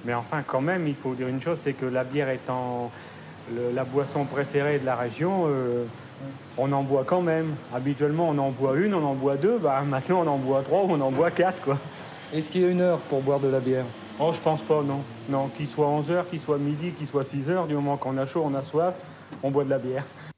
Mais enfin, quand même, il faut dire une chose, c'est que la bière étant la boisson préférée de la région, on en boit quand même. Habituellement, on en boit une, on en boit deux. Bah, maintenant, on en boit trois ou on en boit quatre, quoi. Est-ce qu'il y a une heure pour boire de la bière? Oh, je pense pas, non. Non, qu'il soit 11 heures, qu'il soit midi, qu'il soit 6 heures, du moment qu'on a chaud, on a soif, on boit de la bière.